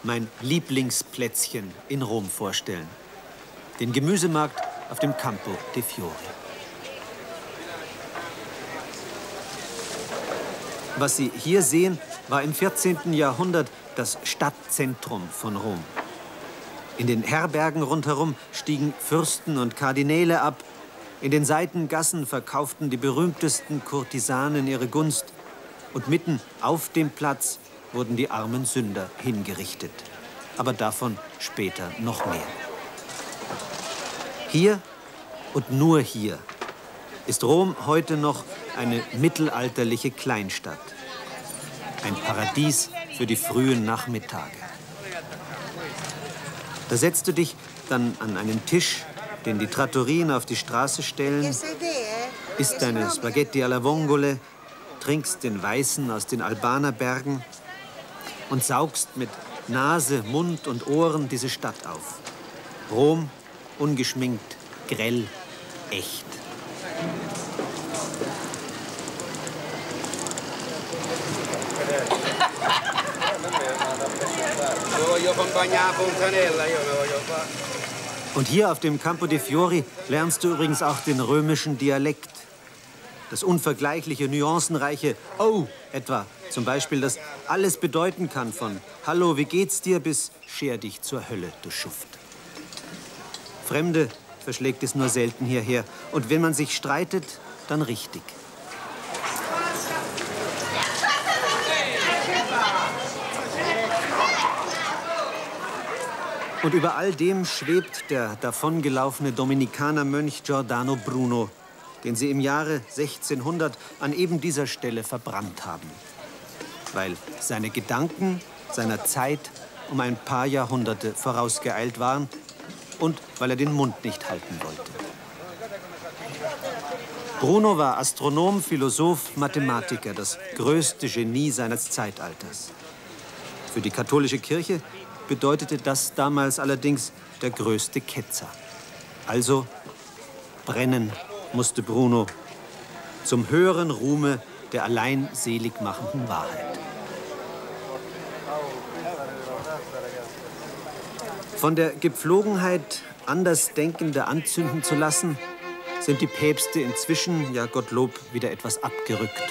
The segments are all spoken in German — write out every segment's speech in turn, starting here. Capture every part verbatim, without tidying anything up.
mein Lieblingsplätzchen in Rom vorstellen. Den Gemüsemarkt auf dem Campo dei Fiori. Was Sie hier sehen, war im vierzehnten Jahrhundert das Stadtzentrum von Rom. In den Herbergen rundherum stiegen Fürsten und Kardinäle ab. In den Seitengassen verkauften die berühmtesten Kurtisanen ihre Gunst. Und mitten auf dem Platz wurden die armen Sünder hingerichtet. Aber davon später noch mehr. Hier und nur hier ist Rom heute noch eine mittelalterliche Kleinstadt. Ein Paradies für die frühen Nachmittage. Da setzt du dich dann an einen Tisch, den die Trattorien auf die Straße stellen, isst deine Spaghetti alla Vongole, trinkst den Weißen aus den Albanerbergen und saugst mit Nase, Mund und Ohren diese Stadt auf. Rom, ungeschminkt, grell, echt. Und hier auf dem Campo dei Fiori lernst du übrigens auch den römischen Dialekt. Das unvergleichliche, nuancenreiche Oh etwa. Zum Beispiel, das alles bedeuten kann von Hallo, wie geht's dir bis Scher dich zur Hölle, du Schuft. Fremde verschlägt es nur selten hierher. Und wenn man sich streitet, dann richtig. Und über all dem schwebt der davongelaufene Dominikanermönch Giordano Bruno, den sie im Jahre sechzehnhundert an eben dieser Stelle verbrannt haben. Weil seine Gedanken seiner Zeit um ein paar Jahrhunderte vorausgeeilt waren und weil er den Mund nicht halten wollte. Bruno war Astronom, Philosoph, Mathematiker, das größte Genie seines Zeitalters. Für die katholische Kirche bedeutete das damals allerdings der größte Ketzer. Also brennen musste Bruno zum höheren Ruhme der allein selig machenden Wahrheit. Von der Gepflogenheit, Andersdenkende anzünden zu lassen, sind die Päpste inzwischen, ja Gottlob, wieder etwas abgerückt.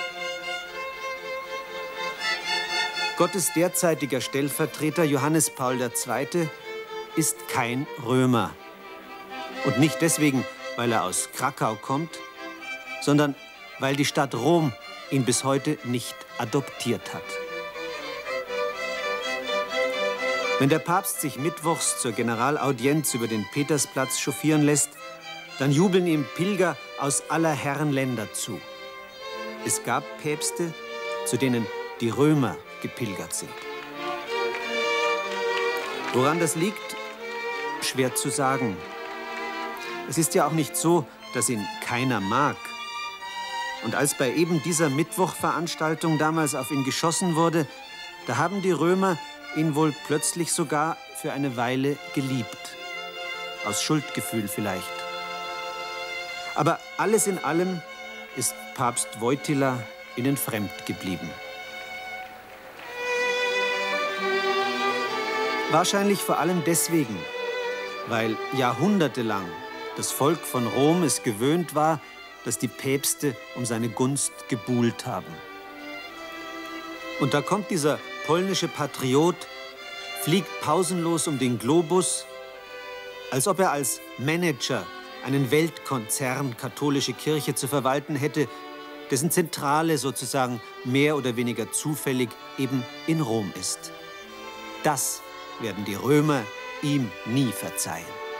Gottes derzeitiger Stellvertreter Johannes Paul der Zweite ist kein Römer. Und nicht deswegen, weil er aus Krakau kommt, sondern weil die Stadt Rom ihn bis heute nicht adoptiert hat. Wenn der Papst sich mittwochs zur Generalaudienz über den Petersplatz chauffieren lässt, dann jubeln ihm Pilger aus aller Herren Länder zu. Es gab Päpste, zu denen die Römer gepilgert sind. Woran das liegt, schwer zu sagen. Es ist ja auch nicht so, dass ihn keiner mag. Und als bei eben dieser Mittwochveranstaltung damals auf ihn geschossen wurde, da haben die Römer ihn wohl plötzlich sogar für eine Weile geliebt. Aus Schuldgefühl vielleicht. Aber alles in allem ist Papst Wojtyla ihnen fremd geblieben. Wahrscheinlich vor allem deswegen, weil jahrhundertelang das Volk von Rom es gewöhnt war, dass die Päpste um seine Gunst gebuhlt haben. Und da kommt dieser polnische Patriot, fliegt pausenlos um den Globus, als ob er als Manager einen Weltkonzern katholische Kirche zu verwalten hätte, dessen Zentrale sozusagen mehr oder weniger zufällig eben in Rom ist. Das werden die Römer ihm nie verzeihen.